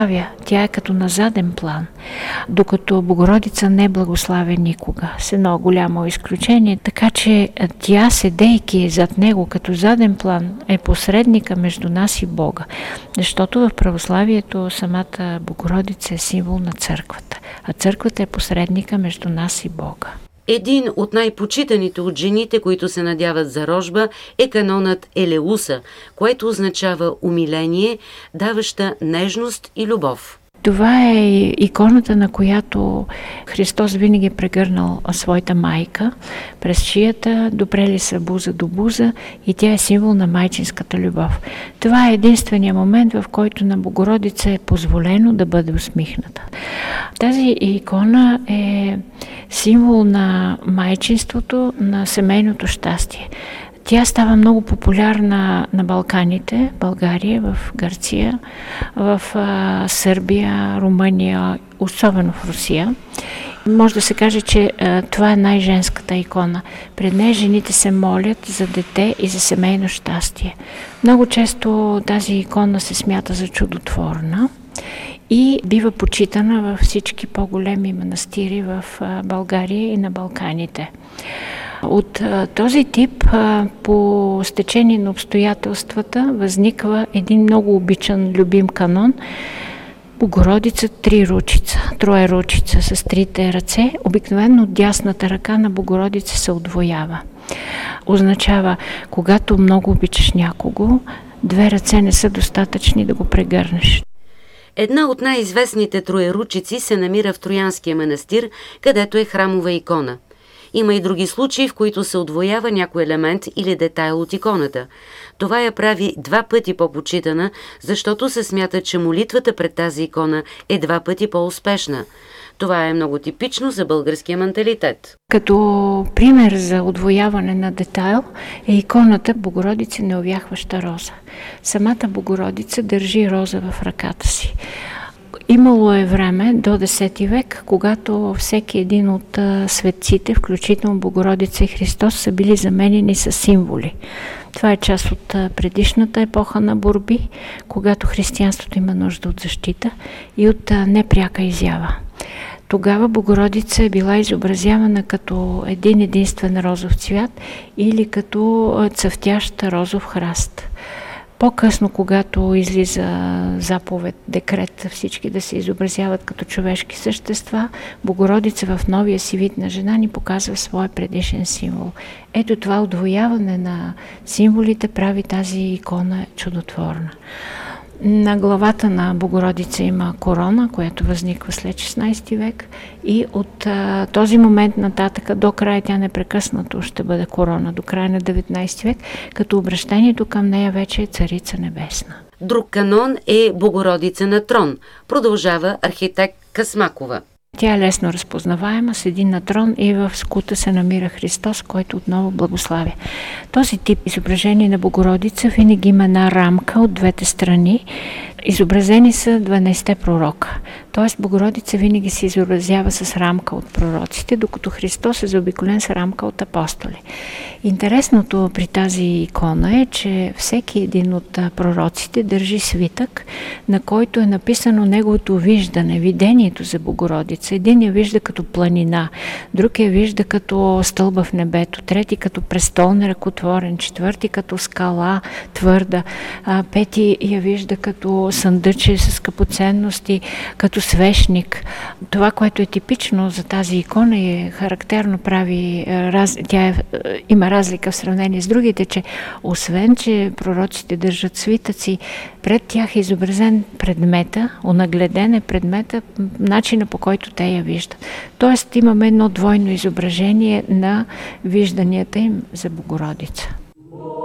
Тя е като на заден план, докато Богородица не благославя никога, с едно голямо изключение, така че тя, седейки зад него като заден план, е посредника между нас и Бога, защото в православието самата Богородица е символ на църквата, а църквата е посредника между нас и Бога. Един от най-почитаните от жените, които се надяват за рожба, е канонът Елеуса, което означава умиление, даваща нежност и любов. Това е иконата, на която Христос винаги е прегърнал своята майка през шията, допрели са буза до буза и тя е символ на майчинската любов. Това е единственият момент, в който на Богородица е позволено да бъде усмихната. Тази икона е символ на майчинството, на семейното щастие. Тя става много популярна на Балканите, България, в Гърция, в Сърбия, Румъния, особено в Русия. Може да се каже, че това е най-женската икона. Пред нея жените се молят за дете и за семейно щастие. Много често тази икона се смята за чудотворна и бива почитана във всички по-големи манастири в България и на Балканите. От този тип, по стечение на обстоятелствата, възниква един много обичан, любим канон Богородица троеручица с трите ръце. Обикновено дясната ръка на Богородица се удвоява. Означава, когато много обичаш някого, две ръце не са достатъчни да го прегърнеш. Една от най-известните троеручици се намира в Троянския манастир, където е храмова икона. Има и други случаи, в които се удвоява някой елемент или детайл от иконата. Това я прави два пъти по-почитана, защото се смята, че молитвата пред тази икона е два пъти по-успешна. Това е много типично за българския менталитет. Като пример за удвояване на детайл е иконата Богородица неувяхваща роза. Самата Богородица държи роза в ръката си. Имало е време до 10 век, когато всеки един от светците, включително Богородица и Христос, са били заменени с символи. Това е част от предишната епоха на борби, когато християнството има нужда от защита и от непряка изява. Тогава Богородица е била изобразявана като един единствен розов цвят или като цъфтящ розов храст. По-късно, когато излиза заповед, декрет, всички да се изобразяват като човешки същества, Богородица в новия си вид на жена ни показва своя предишен символ. Ето това удвояване на символите прави тази икона чудотворна. На главата на Богородица има корона, която възниква след 16 век и от този момент нататък до края тя непрекъснато ще бъде корона, до края на 19 век, като обращението към нея вече е Царица Небесна. Друг канон е Богородица на трон, продължава архитект Късмакова. Тя е лесно разпознаваема, седи на трон и в скута се намира Христос, който отново благославя. Този тип изображение на Богородица винаги има една рамка от двете страни. Изобразени са 12 пророка. Тоест Богородица винаги се изобразява с рамка от пророците, докато Христос е заобиколен с рамка от апостоли. Интересното при тази икона е, че всеки един от пророците държи свитък, на който е написано неговото виждане, видението за Богородица. Един я вижда като планина, друг я вижда като стълба в небето, трети като престол неръкотворен, четвърти като скала твърда, пети я вижда като съндъче с скъпоценности, като свещник. Това, което е типично за тази икона и е характерно, има разлика в сравнение с другите, че освен, че пророците държат свитъци, пред тях е изобразен предмета, онагледен е предмета, начина по който те я виждат. Тоест имаме едно двойно изображение на вижданията им за Богородица.